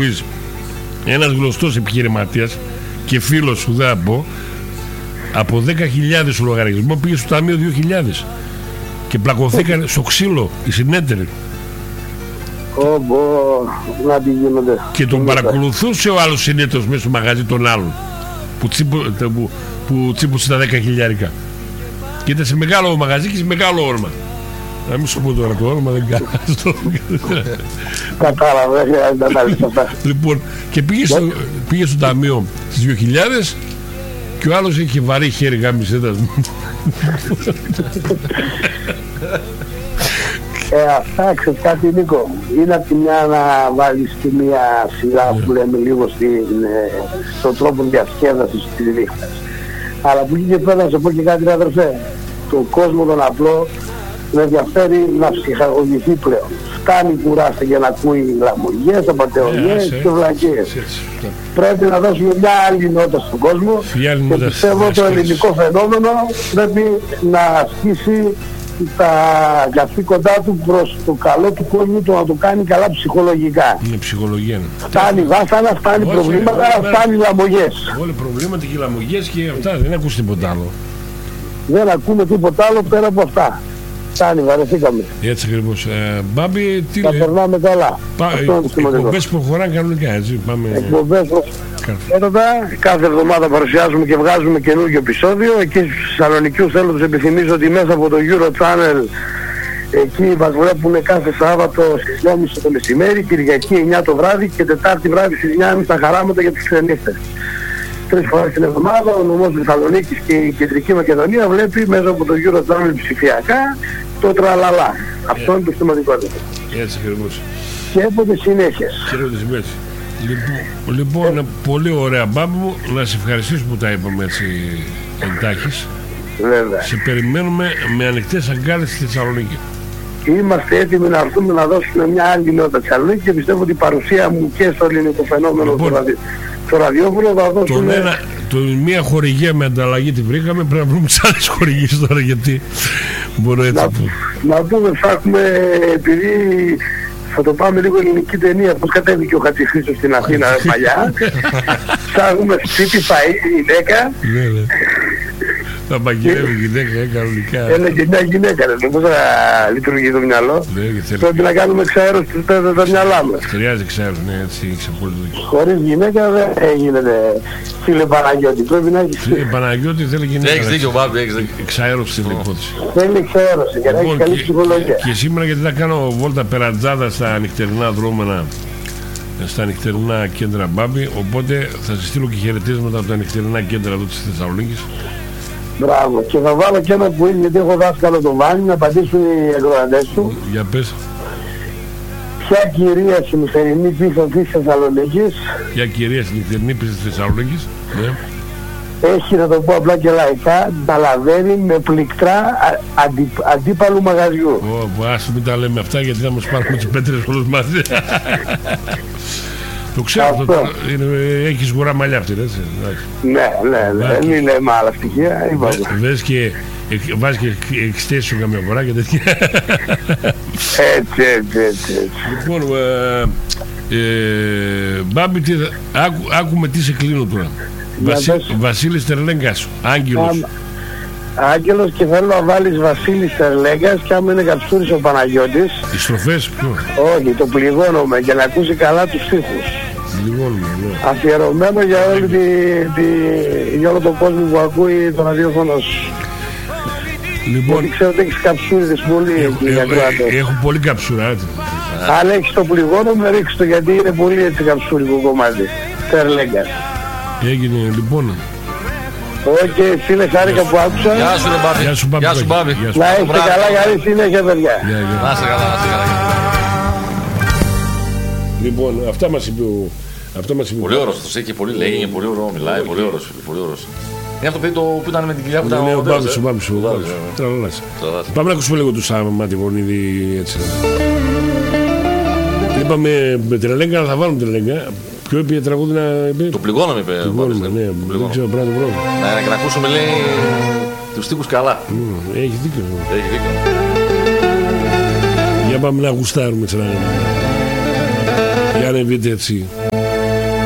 quiz. Ένας γνωστός επιχειρηματίας και φίλος σου, δεν θα πω, από 10.000 ο λογαριασμό πήγε στο ταμείο 2.000 και πλακωθήκαν στο ξύλο οι συνέτεροι. Να τι γίνονται. Και τον παρακολουθούσε ο άλλος συνέτερος μέσα στο μαγαζί των άλλων που τσίπουσε τα 10.000. Και ήταν σε μεγάλο μαγαζί και σε μεγάλο όρμα. Να μην σου πω τώρα το όνομα, δεν κάνω. Κατάλαβε, δεν τα λες αυτά. Λοιπόν, και πήγε στο ταμείο στις 2.000 και ο άλλος είχε βαρύ χέρι γάμισέτας μου. Αυτά, ξέρεις κάτι, Νίκο, είναι από τη μια να βάλεις τη μια σειρά που λέμε λίγο στον τρόπο διασκέδασης της νύχτας. Αλλά που εκεί και πέρα να σε πω και κάτι, αδερφέ, τον κόσμο τον απλό με ενδιαφέρει να ψυχαγωγηθεί πλέον. Φτάνει κουράστα για να ακούει λαμογιές, απατεωνιές και βλακίες. Πρέπει να δώσουμε μια άλλη νότα στον κόσμο και πιστεύω το ελληνικό φαινόμενο πρέπει να ασκήσει τα καθήκοντά του προς το καλό του κόσμου, το να το κάνει καλά ψυχολογικά. Είναι ψυχολογία. Φτάνει βάσανα, φτάνει προβλήματα, φτάνει λαμογιές. Όλα προβλήματα και λαμογιές και αυτά, δεν ακούς τίποτα άλλο. Δεν ακούμε τίποτα άλλο πέρα από αυτά. Φτάνει, βαρεθήκαμε. Έτσι ακριβώς. Μπάμπη, τι λέει. Θα περνάμε καλά. Εκπομπές προχωράνε κανονικά, έτσι. Εκπομπές προχωράνε. Κάθε εβδομάδα παρουσιάζουμε και βγάζουμε καινούργιο επεισόδιο. Εκεί στους Θεσσαλονικιούς θέλω να τους επιθυμίζω ότι μέσα από το Euro Channel εκεί μας βλέπουν κάθε Σάββατο στις 9.30 το μεσημέρι, Κυριακή 9 το βράδυ και Τετάρτη βράδυ στις 9.30 τα χαράματα για τους ξενύχτες. 3 φορές την εβδομάδα ο νομός Θεσσαλονίκης και η Κεντρική Μακεδονία βλέπει μέσα από το Euro Channel ψηφιακά το τραλαλά. Αυτό είναι το σημαντικότερο. Έτσι ακριβώς. Και έποτε συνέχειες. Λοιπόν, πολύ ωραία, Μπάμπη μου, να σε ευχαριστήσω που τα είπαμε έτσι εντάχεις. Βέβαια. Σε περιμένουμε με ανοιχτές αγκάλες στη Θεσσαλονίκη. Είμαστε έτοιμοι να έρθουμε να δώσουμε μια άλλη νότα στη Θεσσαλονίκη και πιστεύω ότι η παρουσία μου και στο ελληνικό φαινόμενο στο ραδιόφωνο θα δώσουμε... Μία χορηγία με ανταλλαγή τη βρήκαμε, πρέπει να βρούμε τις άλλες χορηγίες τώρα, γιατί μπορώ έτσι να δούμε, ψάχνουμε, επειδή θα το πάμε λίγο ελληνική ταινία, πώς κατέβηκε ο Χατζηχρήστος στην Αθήνα παλιά. Ψάχνουμε σπίτι, φαΐ, γυναίκα. Θα μαγειρεύει γυναίκα, κανονικά. Έλεγε μια γυναίκα, δεν πώς θα λειτουργεί το μυαλό. Πρέπει να κάνουμε εξαέρωση τα μυαλά μας. Χρειάζεται εξαέρωση, ναι, έτσι έχεις απόλυτο δίκιο. Χωρίς γυναίκα δεν γίνεται, φίλε Παναγιώτη. Πρέπει να έχεις... Φίλε Παναγιώτη θέλει γυναίκα. Έχεις δίκιο, Μπάμπη, έχεις δίκιο. Εξαέρωση στην υπόθεση. Θέλει εξαέρωση για να έχει καλή ψυχολογία. Και σήμερα, γιατί θα κάνω βόλτα περατζάδα στα νυχτερινά δρόμενα, στα νυχτερινά κέντρα, Μπάμπη, οπότε θα σας στείλω και χαιρετίσματα από τα νυχτερινά κέντρα εδώ της Θεσσαλονίκης. Μπράβο, και θα βάλω και ένα που είναι, γιατί έχω δάσκαλο τον Βάνη, να απαντήσουν οι ακροατές του. Για πες. Ποια κυρία στην νυχτερινή πίστη της Θεσσαλονίκης? Ποια κυρία στην νυχτερινή πίστη της Θεσσαλονίκης? Ναι. Έχει, να το πω απλά και λαϊκά, ταλαβέρι με πληκτρά αντίπαλου μαγαζιού. Ας μην τα λέμε αυτά, γιατί θα μας πάρουμε τις πέτρες όλους μαζί. Το ξέρω αυτό. Έχεις γουρά μαλλιά αυτή, έτσι. Ναι, μην λέμε άλλα στοιχεία. Βες και βάζεις και extension καμιά φορά και τέτοια. Έτσι. Λοιπόν, Μπάμπη, άκουμε τι σε κλείνω τώρα. Βασίλης Τερλέγκας, Άγγελος. Άγγελος, και θέλω να βάλεις Βασίλης Τερλέγκας, και άμα είναι καψούρης ο Παναγιώτης. Οι στροφές, ποιο? Όχι, το πληγώνομαι για να ακούσει καλά τους στίχους. Πληγώνομαι, ναι. Αφιερωμένο για για όλο τον κόσμο που ακούει το ραδιόφωνο σου. Λοιπόν, γιατί ξέρω ότι έχεις καψούριδες πολύ εκεί για κράτη. Έχω πολύ καψούρα, έτσι. Αν έχεις το πληγώνομαι, ρίξτε το, γιατί είναι πολύ έτσι καψούρικο κομμάτι. Τερλέγκας. Έγινε, λοιπόν. Όχι, φίλε, χάρηκα που άκουσα. Γεια σου, Μπάμπη. Γεια σου, Μπάμπη. Να είστε καλά, καλή συνέχεια, παιδιά. Να είστε καλά. Λοιπόν, αυτά μας είπε ο... Πολύ ωραίος αυτός, έχει πολύ λέει, είναι πολύ ωραίο, μιλάει, πολύ ωραίος. Είναι αυτό που ήταν με την κοιλιά που ήταν ο Μπάμπης. Τραλαλάς. Πάμε να ακούσουμε λίγο του Σαμάτη Βονίδη, έτσι. Είπαμε με Τερλέγκα, θα βάλουμε Τερλέγκα. Ποιο είπε τραγούδι να είπε? Το πληγώναμε, είπε. Ναι, δεν ξέρω, πρέπει να το βρω. Να ακούσουμε, λέει, τους στίχους καλά. Έχει δίκιο. Για πάμε να γουστάρουμε ξανά. Για ανεβείτε έτσι.